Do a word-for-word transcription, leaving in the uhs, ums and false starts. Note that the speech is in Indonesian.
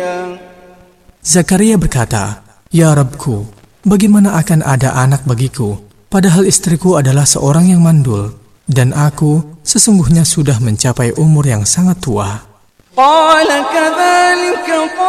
Zakaria berkata, "Ya Rabbku, bagaimana akan ada anak bagiku, padahal istriku adalah seorang yang mandul, dan aku sesungguhnya sudah mencapai umur yang sangat tua." قال كذلك